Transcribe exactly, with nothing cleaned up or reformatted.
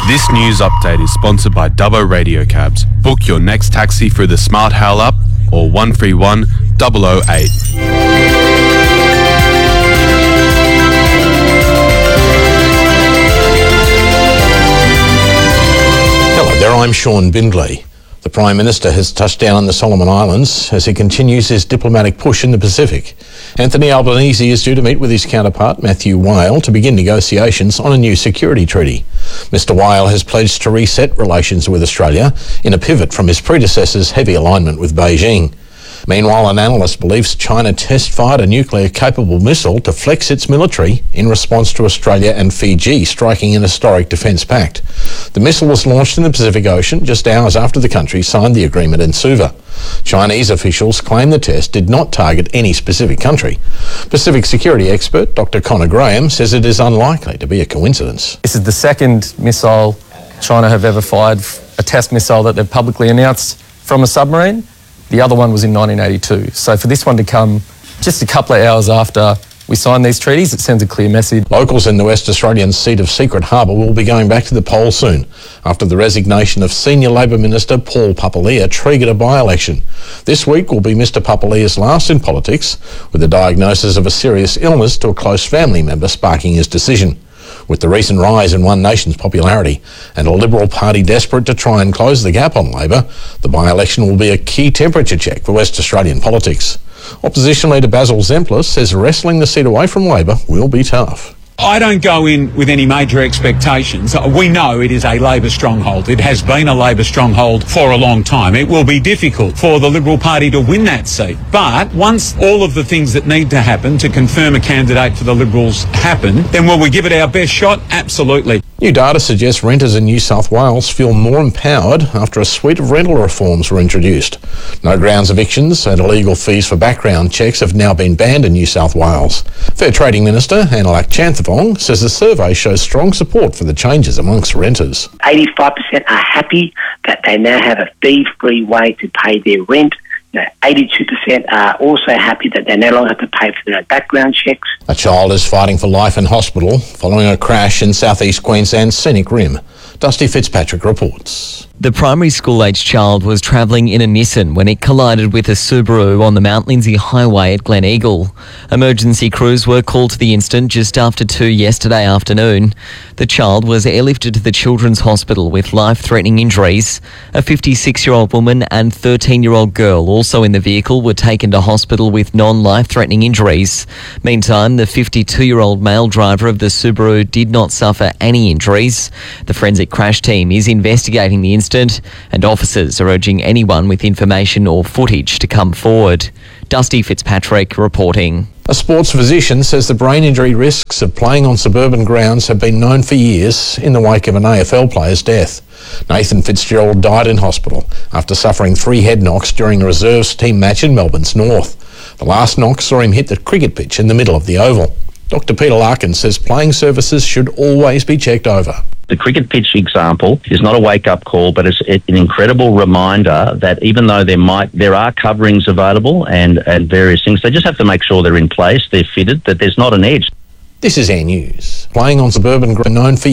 This news update is sponsored by Dubbo Radio Cabs. Book your next taxi through the Smart Hail app or one three one, zero zero eight. Hello there, I'm Sean Bindley. The Prime Minister has touched down on the Solomon Islands as he continues his diplomatic push in the Pacific. Anthony Albanese is due to meet with his counterpart, Matthew Whale, to begin negotiations on a new security treaty. Mister Whale has pledged to reset relations with Australia in a pivot from his predecessor's heavy alignment with Beijing. Meanwhile, an analyst believes China test-fired a nuclear-capable missile to flex its military in response to Australia and Fiji striking an historic defence pact. The missile was launched in the Pacific Ocean just hours after the country signed the agreement in Suva. Chinese officials claim the test did not target any specific country. Pacific security expert Doctor Connor Graham says it is unlikely to be a coincidence. This is the second missile China have ever fired, a test missile that they've publicly announced from a submarine. The other one was in nineteen eighty-two. So for this one to come just a couple of hours after we signed these treaties, it sends a clear message. Locals in the West Australian seat of Secret Harbour will be going back to the polls soon after the resignation of Senior Labor Minister Paul Papalia triggered a by-election. This week will be Mister Papalia's last in politics, with the diagnosis of a serious illness to a close family member sparking his decision. With the recent rise in One Nation's popularity and a Liberal Party desperate to try and close the gap on Labor, the by-election will be a key temperature check for West Australian politics. Opposition leader Basil Zemplis says wrestling the seat away from Labor will be tough. I don't go in with any major expectations. We know it is a Labor stronghold. It has been a Labor stronghold for a long time. It will be difficult for the Liberal Party to win that seat. But once all of the things that need to happen to confirm a candidate for the Liberals happen, then will we give it our best shot? Absolutely. New data suggests renters in New South Wales feel more empowered after a suite of rental reforms were introduced. No grounds evictions and illegal fees for background checks have now been banned in New South Wales. Fair Trading Minister Anilak Chanthavong says the survey shows strong support for the changes amongst renters. eighty-five percent are happy that they now have a fee-free way to pay their rent. You know, eighty-two percent are also happy that they no longer have to pay for their background checks. A child is fighting for life in hospital following a crash in southeast Queensland's Scenic Rim. Dusty Fitzpatrick reports. The primary school-aged child was travelling in a Nissan when it collided with a Subaru on the Mount Lindsay Highway at Gleneagle. Emergency crews were called to the incident just after two yesterday afternoon. The child was airlifted to the Children's Hospital with life-threatening injuries. A fifty-six-year-old woman and thirteen-year-old girl also in the vehicle were taken to hospital with non-life-threatening injuries. Meantime, the fifty-two-year-old male driver of the Subaru did not suffer any injuries. The forensic crash team is investigating the incident and officers are urging anyone with information or footage to come forward. Dusty Fitzpatrick reporting. A sports physician says the brain injury risks of playing on suburban grounds have been known for years in the wake of an A F L player's death. Nathan Fitzgerald died in hospital after suffering three head knocks during a reserves team match in Melbourne's north. The last knock saw him hit the cricket pitch in the middle of the oval. Doctor Peter Larkin says playing surfaces should always be checked over. The cricket pitch example is not a wake-up call, but it's an incredible reminder that even though there might, there are coverings available and, and various things, they just have to make sure they're in place, they're fitted, that there's not an edge. This is Air News. Playing on suburban ground known for